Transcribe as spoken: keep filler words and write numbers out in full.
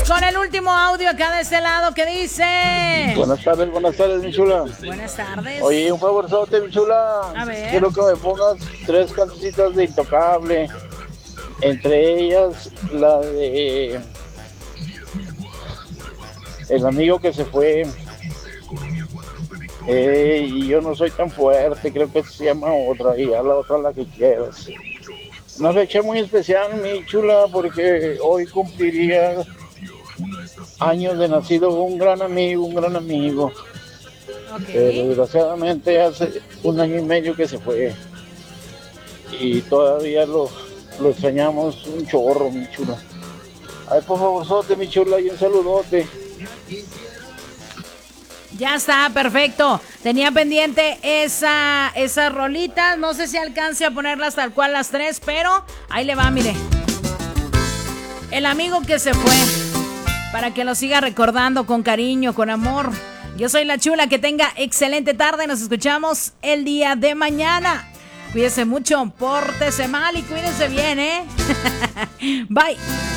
con el último audio acá de este lado que dice... Buenas tardes, buenas tardes, mi chula. Buenas tardes. Oye, un favorzote, mi chula. A ver. Quiero que me pongas tres cancioncitas de Intocable. Entre ellas, la de... El amigo que se fue. Eh, y yo no soy tan fuerte, creo que se llama otra. Y a la otra la que quieras. Una fecha muy especial, mi chula, porque hoy cumpliría años de nacido un gran amigo, un gran amigo. Okay. Pero desgraciadamente hace un año y medio que se fue. Y todavía lo, lo extrañamos un chorro, mi chula. Ay, por favorzote, mi chula, y un saludote. Ya está, perfecto. Tenía pendiente esa, esa rolita. No sé si alcance a ponerlas tal cual las tres, pero ahí le va, mire. El amigo que se fue. Para que lo siga recordando con cariño, con amor. Yo soy la Chula, que tenga excelente tarde. Nos escuchamos el día de mañana. Cuídese mucho, pórtese mal y cuídense bien, ¿eh? Bye.